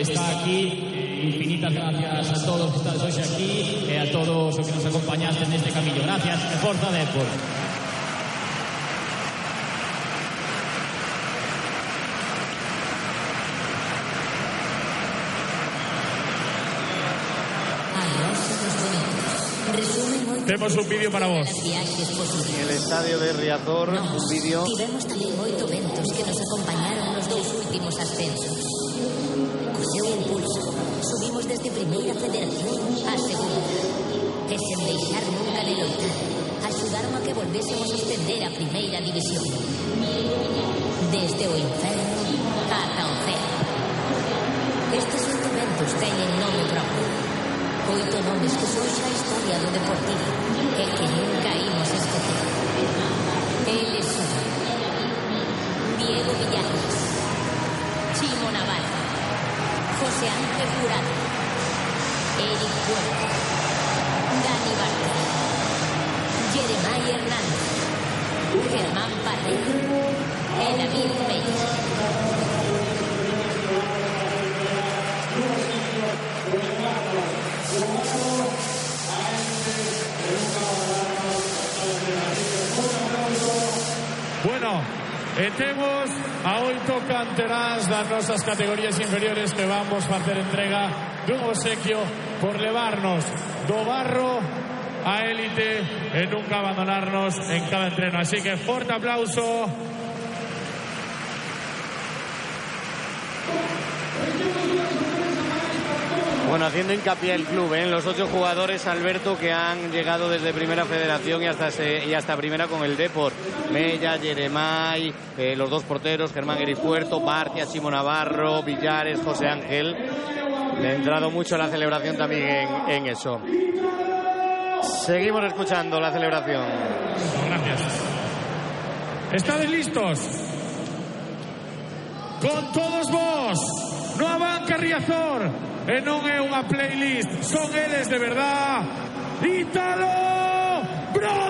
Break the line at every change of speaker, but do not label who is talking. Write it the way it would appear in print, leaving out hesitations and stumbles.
está aquí. Infinitas gracias a todos que estades hoxe aquí e a todos os que nos acompañaste neste camiño. Gracias e forza Depor.
Temos un vídeo para vos.
En el estadio de Riazor, un vídeo.
Tivemos tamén 8 ventos que nos acompañaron nos 2 últimos ascensos. Co seu impulso, subimos desde primeira federación a segunda. E sen deixar nunca de loitar, axudaron a que volvésemos a ascender a primeira división. Desde o inferno ata o céu. Estes 8 ventos teñen nome propio. 8 nomes que son xa a historia do Deportivo e que nunca imos esquecer. Eles son Diego Villares, Chimo Navarro, José Ángel Jurado, Eric Puerto, Dani Bartra, Jeremai Hernández, Germán Parrero e David Meira.
Bueno, temos a 8 canteráns das nosas categorías inferiores que vamos facer entrega dun obsequio por levarnos do barro a élite e nunca abandonarnos en cada entreno. Así que forte aplauso.
Bueno, haciendo hincapié el club, en los 8 jugadores, Alberto, que han llegado desde Primera Federación y hasta Primera con el Depor. Mella, Jeremai, los 2 porteros, Germán Eric Puerto, Bartia, Chimo Navarro, Villares, José Ángel. Me ha entrado mucho la celebración también en eso. Seguimos escuchando la celebración.
Gracias. ¿Estáis listos? Con todos vos, no abanca Riazor. E non é unha playlist, son eles de verdad. Ítalo Bro!